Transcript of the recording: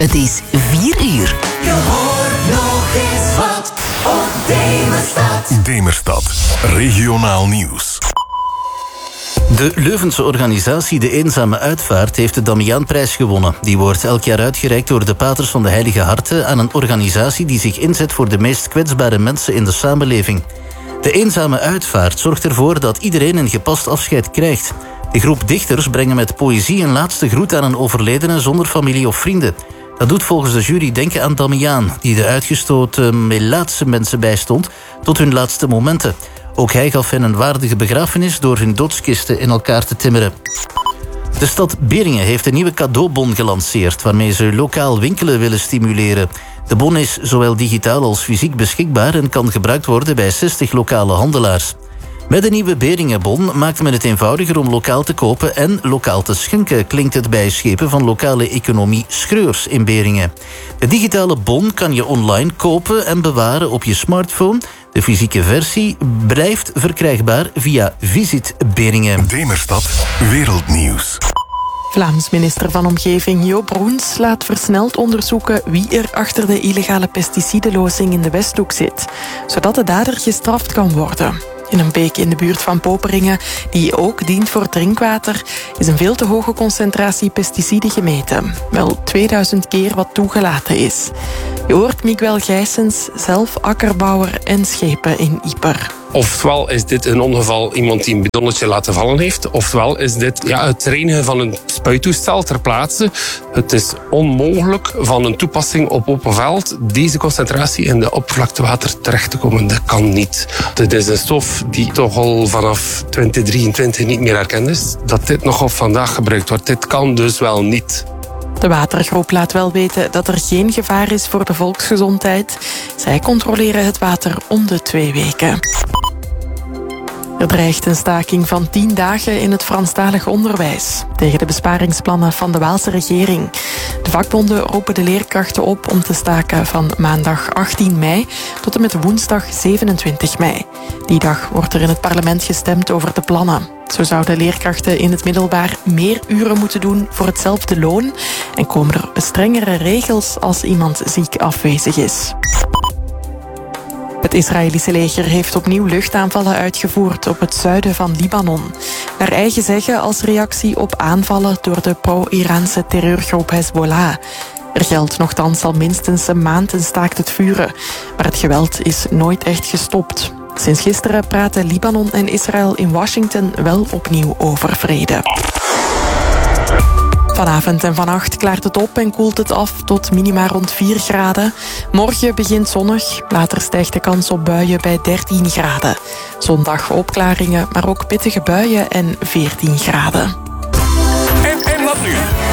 Het is 4 uur. Je hoort nog eens wat op Demerstad. Demerstad, regionaal nieuws. De Leuvense organisatie De Eenzame Uitvaart heeft de Damiaanprijs gewonnen. Die wordt elk jaar uitgereikt door de paters van de Heilige Harten aan een organisatie die zich inzet voor de meest kwetsbare mensen in de samenleving. De Eenzame Uitvaart zorgt ervoor dat iedereen een gepast afscheid krijgt. De groep dichters brengen met poëzie een laatste groet aan een overledene zonder familie of vrienden. Dat doet volgens de jury denken aan Damiaan, die de uitgestoten Melaatse mensen bijstond tot hun laatste momenten. Ook hij gaf hen een waardige begrafenis door hun doodskisten in elkaar te timmeren. De stad Beringen heeft een nieuwe cadeaubon gelanceerd waarmee ze lokaal winkelen willen stimuleren. De bon is zowel digitaal als fysiek beschikbaar en kan gebruikt worden bij 60 lokale handelaars. Met de nieuwe Beringenbon maakt men het eenvoudiger om lokaal te kopen en lokaal te schenken, klinkt het bij schepen van lokale economie Schreurs in Beringen. De digitale bon kan je online kopen en bewaren op je smartphone. De fysieke versie blijft verkrijgbaar via Visit Beringen. Demerstad, wereldnieuws. Vlaams minister van Omgeving Jo Broens laat versneld onderzoeken wie er achter de illegale pesticidenlozing in de Westhoek zit, zodat de dader gestraft kan worden. In een beek in de buurt van Poperingen, die ook dient voor drinkwater, is een veel te hoge concentratie pesticiden gemeten. Wel 2000 keer wat toegelaten is. Je hoort Miguel Gijsens, zelf akkerbouwer en schepen in Ieper. Oftewel is dit een ongeval iemand die een bidonnetje laten vallen heeft. Oftewel is dit het reinigen van een spuittoestel ter plaatse. Het is onmogelijk van een toepassing op open veld deze concentratie in de oppervlaktewater terecht te komen. Dat kan niet. Dit is een stof die toch al vanaf 2023 niet meer erkend is. Dat dit nog op vandaag gebruikt wordt. Dit kan dus wel niet. De watergroep laat wel weten dat er geen gevaar is voor de volksgezondheid. Zij controleren het water om de 2 weken. Er dreigt een staking van 10 dagen in het Franstalig onderwijs tegen de besparingsplannen van de Waalse regering. De vakbonden roepen de leerkrachten op om te staken van maandag 18 mei tot en met woensdag 27 mei. Die dag wordt er in het parlement gestemd over de plannen. Zo zouden leerkrachten in het middelbaar meer uren moeten doen voor hetzelfde loon en komen er strengere regels als iemand ziek afwezig is. Het Israëlische leger heeft opnieuw luchtaanvallen uitgevoerd op het zuiden van Libanon. Naar eigen zeggen als reactie op aanvallen door de pro-Iraanse terreurgroep Hezbollah. Er geldt nochtans al minstens een maand een staakt het vuren. Maar het geweld is nooit echt gestopt. Sinds gisteren praten Libanon en Israël in Washington wel opnieuw over vrede. Vanavond en vannacht klaart het op en koelt het af tot minima rond 4 graden. Morgen begint zonnig, later stijgt de kans op buien bij 13 graden. Zondag opklaringen, maar ook pittige buien en 14 graden. En wat nu?